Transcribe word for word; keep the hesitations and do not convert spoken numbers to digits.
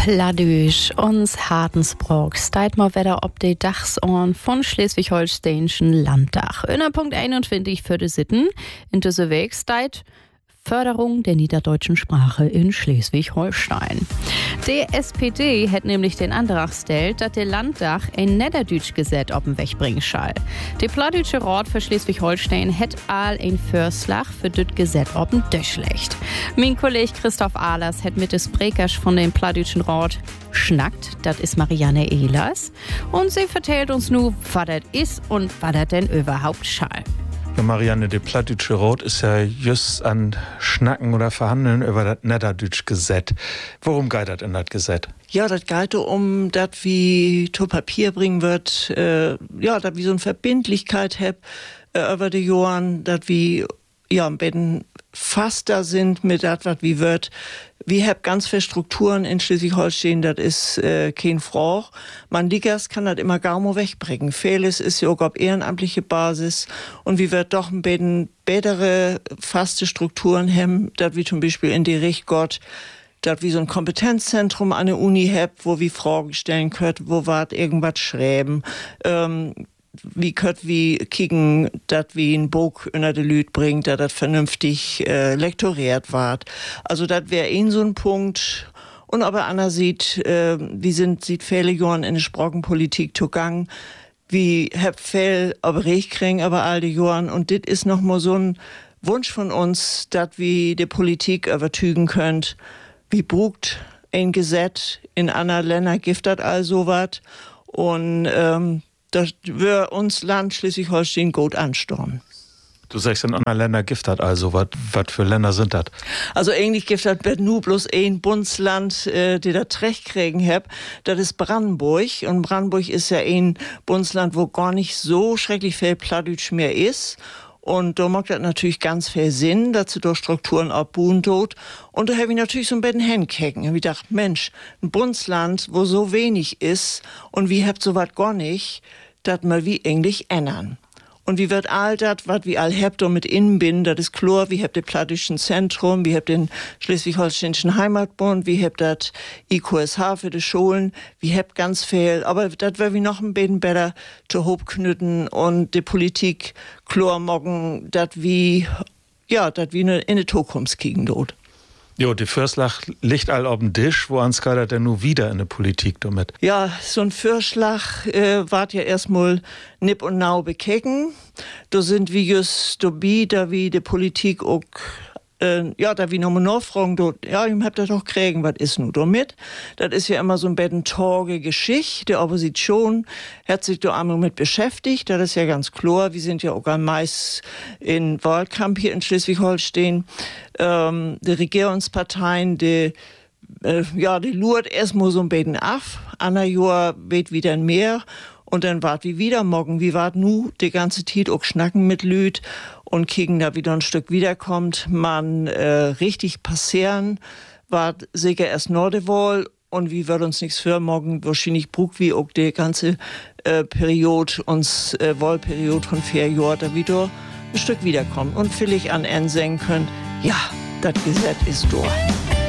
Pladüsch uns Hartensbrock steit mal wieder ob die Dachsorn von Schleswig-Holsteinischen Landtag. In der Punkt einundzwanzig für die Sitten in dieser Weg steit Förderung der niederdeutschen Sprache in Schleswig-Holstein. Die S P D hat nämlich den Antrag gestellt, dass der Landtag ein Niederdütsch-Gesetz auf den Weg bringen soll. Der Pladütsche Rat für Schleswig-Holstein hat all ein Vorschlag für das Gesetz auf den Tisch legt. Mein Kollege Christoph Ahlers hat mit des Sprechers von dem Pladütschen Rat schnackt. Das ist Marianne Ehlers. Und sie vertellt uns nun, was das ist und was das denn überhaupt soll. Ja, Marianne, der Plattdütsche Rat ist ja just an Schnacken oder Verhandeln über das Niederdütsch-Gesetz. Worum geht das in das Gesetz? Ja, das geht um das, wie zu Papier bringen wird, äh, ja, das wie so eine Verbindlichkeit hat äh, über die Jahren, das wie, ja, ein bisschen faster sind mit das, was wie wird. Wir haben ganz viele Strukturen in Schleswig-Holstein, das ist äh, kein Frauch. Man Liggers kann das immer gar mal wegbringen. Vieles ist ja auch auf ehrenamtliche Basis und wir wird doch ein bisschen bessere, faste Strukturen haben, das wie zum Beispiel in die Richtgott, dass wir so ein Kompetenzzentrum an der Uni haben, wo wir Fragen stellen können, wo wir irgendwas schreiben, ähm, wie könnt wir kicken, dass wir ein Buch unter die Lüt bringt, dass das vernünftig äh, lektoriert wird. Also das wäre ein so ein Punkt. Und aber Anna sieht, äh, wir sind sieht viele Jahren in der Sprachenpolitik zugang, wie hab viel aber recht kriegen, aber all die Jahren. Und das ist noch mal so ein Wunsch von uns, dass wir die Politik übertügen könnt, wie brugt ein Gesetz in anderen Ländern gibt das all so was. Und ähm, das wir uns Land Schleswig-Holstein gut anstormen. Du sagst, in anderen Ländern gibt das also. Was für Länder sind das? Also eigentlich gibt das nur bloß ein Bundesland, äh, die das recht kriegen hat. Das ist Brandenburg. Und Brandenburg ist ja ein Bundesland, wo gar nicht so schrecklich viel Plattdeutsch mehr ist. Und da macht das natürlich ganz viel Sinn, dass sie durch Strukturen abbauen tut. Und da habe ich natürlich so ein bisschen hinkicken. Da habe ich gedacht, Mensch, ein Bundesland, wo so wenig ist und wir habt so was gar nicht, das mal wie Englisch ändern. Und wie wird all das, was wir all habt und mit innen bin, das ist klar, wir habt das Plattdütschen Zentrum, wir habt den Schleswig-Holsteinischen Heimatbund, wir habt das I Q S H für die Schulen, wir habt ganz viel, aber das wäre wie noch ein bisschen besser zu hoch knütten und die Politik klar morgen, dass wir, ja, das wie in die Zukunft kriegen dort. Jo, die Vorschlag liegt all auf dem Tisch, wo ans geht denn nur wieder in der Politik damit? Ja, so ein Vorschlag äh, wart ja erstmal nipp und nau bekecken. Da sind wir just dabei, da wie die Politik auch, äh, ja, da wie nochmal nachfragen, dort, ja, ich hab das doch kriegen, was ist nun damit? Das ist ja immer so ein bisschen torge Geschichte. Die Opposition hat sich da einmal mit beschäftigt, das ist ja ganz klar. Wir sind ja auch am meist in Wahlkampf hier in Schleswig-Holstein. Ähm, die Regierungsparteien, die, äh, ja, die lurt erstmal so ein bisschen ab. Anna Jahr weht wieder mehr. Und dann wart wie wieder morgen, wie wart nu die ganze Zeit auch schnacken mit Lüd und kriegen da wieder ein Stück wiederkommt. Man äh, richtig passieren, wart sicher erst Nordewohl und wie wird uns nichts für morgen wahrscheinlich brugt wie auch die ganze äh, Periode, uns äh, Wahlperiode von vier Jahren da wieder ein Stück wiederkommen und vielleicht an Ende sagen können, ja, das Gesetz ist durch.